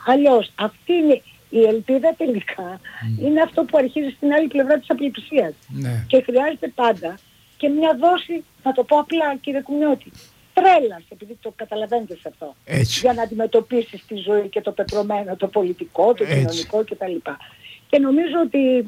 Αλλιώς αυτή είναι η ελπίδα τελικά, είναι αυτό που αρχίζει στην άλλη πλευρά της απελπισίας. Ναι. Και χρειάζεται πάντα και μια δόση, να το πω απλά κύριε Κουμνιώτη, τρέλας, επειδή το καταλαβαίνετε σε αυτό. Έτσι. Για να αντιμετωπίσεις τη ζωή και το πεπρωμένο, το πολιτικό, το κοινωνικό κτλ. Και νομίζω ότι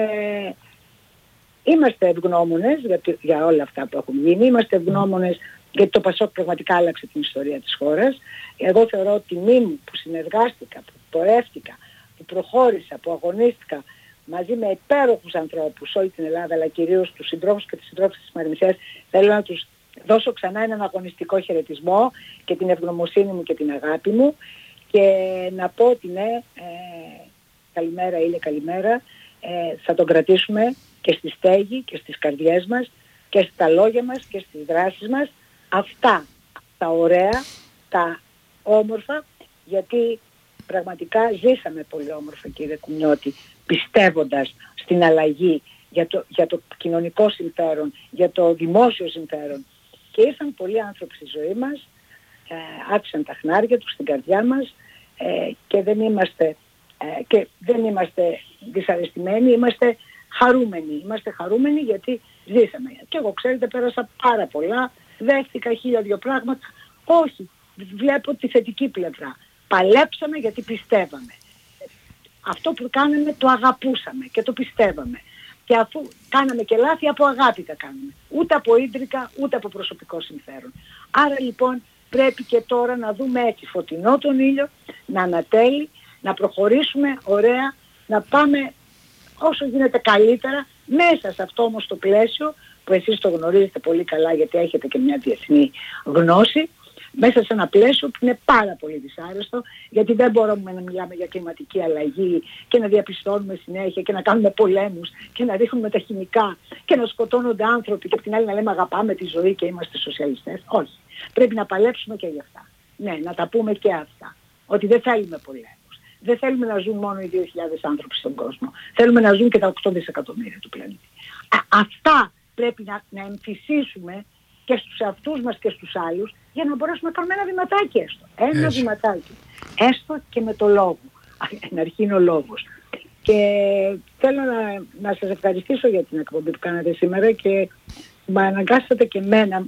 είμαστε ευγνώμονες για όλα αυτά που έχουν γίνει, είμαστε ευγνώμονες γιατί το ΠΑΣΟΚ πραγματικά άλλαξε την ιστορία της χώρας. Εγώ θεωρώ ότι τιμή μου που συνεργάστηκα, που πορεύτηκα, που προχώρησα, που αγωνίστηκα μαζί με υπέροχους ανθρώπους σε όλη την Ελλάδα, αλλά κυρίως τους συντρόφους και τις συντρόφισσες της Μαριμισίας, θέλω να τους δώσω ξανά έναν αγωνιστικό χαιρετισμό και την ευγνωμοσύνη μου και την αγάπη μου και να πω ότι ναι, καλημέρα Ήλια, καλημέρα, θα τον κρατήσουμε και στη στέγη και στις καρδιές μας και στα λόγια μας και στις δράσεις μας αυτά τα ωραία, τα όμορφα, γιατί πραγματικά ζήσαμε πολύ όμορφα κύριε Κουμνιώτη, πιστεύοντας στην αλλαγή για το κοινωνικό συμφέρον, για το δημόσιο συμφέρον. Και ήρθαν πολλοί άνθρωποι στη ζωή μας, άφησαν τα χνάρια τους στην καρδιά μας και δεν είμαστε δυσαρεστημένοι, είμαστε χαρούμενοι. Είμαστε χαρούμενοι γιατί ζήσαμε. Και εγώ ξέρετε πέρασα πάρα πολλά, δέχτηκα 1002 πράγματα. Όχι, βλέπω τη θετική πλευρά. Παλέψαμε γιατί πιστεύαμε. Αυτό που κάναμε το αγαπούσαμε και το πιστεύαμε. Και αφού κάναμε και λάθη, από αγάπη τα κάναμε. Ούτε από ίντρικα, ούτε από προσωπικό συμφέρον. Άρα λοιπόν πρέπει και τώρα να δούμε έτσι φωτεινό τον ήλιο, να ανατέλει, να προχωρήσουμε ωραία, να πάμε όσο γίνεται καλύτερα μέσα σε αυτό όμως το πλαίσιο που εσείς το γνωρίζετε πολύ καλά γιατί έχετε και μια διεθνή γνώση, μέσα σε ένα πλαίσιο που είναι πάρα πολύ δυσάρεστο, γιατί δεν μπορούμε να μιλάμε για κλιματική αλλαγή και να διαπιστώνουμε συνέχεια και να κάνουμε πολέμους και να ρίχνουμε τα χημικά και να σκοτώνονται άνθρωποι και από την άλλη να λέμε αγαπάμε τη ζωή και είμαστε σοσιαλιστές. Όχι. Πρέπει να παλέψουμε και για αυτά. Ναι, να τα πούμε και αυτά. Ότι δεν θέλουμε πολέμους. Δεν θέλουμε να ζουν μόνο οι 2.000 άνθρωποι στον κόσμο. Θέλουμε να ζουν και τα 8 δισεκατομμύρια του πλανήτη. Αυτά πρέπει να εμφυσίσουμε και στους εαυτούς μας και στους άλλους για να μπορέσουμε να κάνουμε ένα βηματάκι έστω. Ένα βηματάκι. Έστω και με το λόγο. Εν αρχή είναι ο λόγος. Και θέλω να σας ευχαριστήσω για την εκπομπή που κάνατε σήμερα και με αναγκάσατε και εμένα,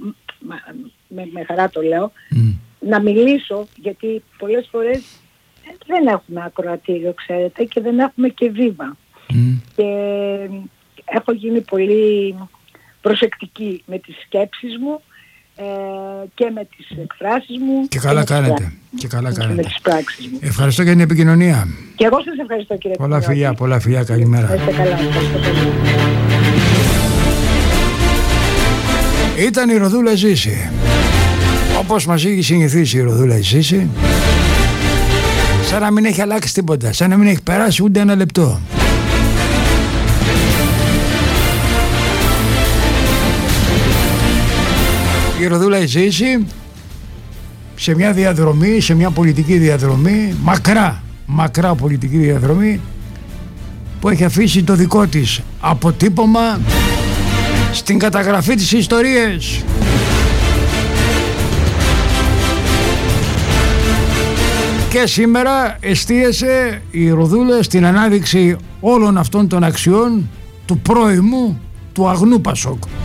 με χαρά το λέω, να μιλήσω γιατί πολλές φορές δεν έχουμε ακροατήριο ξέρετε και δεν έχουμε και βήμα. Και έχω γίνει πολύ προσεκτική με τις σκέψεις μου και με τις εκφράσεις μου και καλά κάνετε με τις πράξεις μου. Ευχαριστώ για την επικοινωνία. Και εγώ σας ευχαριστώ κύριε Κουμνιώτη. Πολλά φιλιά, καλημέρα. Είστε καλά, ευχαριστώ πολύ. Ήταν η Ροδούλα Ζήση. Όπως μας είχε συνηθίσει η Ροδούλα Ζήση, σαν να μην έχει αλλάξει τίποτα, σαν να μην έχει περάσει ούτε ένα λεπτό. Η Ροδούλα Ζήση σε μια διαδρομή, σε μια πολιτική διαδρομή, μακρά πολιτική διαδρομή που έχει αφήσει το δικό της αποτύπωμα στην καταγραφή της ιστορίας. Και σήμερα εστίασε η Ροδούλα στην ανάδειξη όλων αυτών των αξιών του πρώιμου, του αγνού ΠΑΣΟΚ.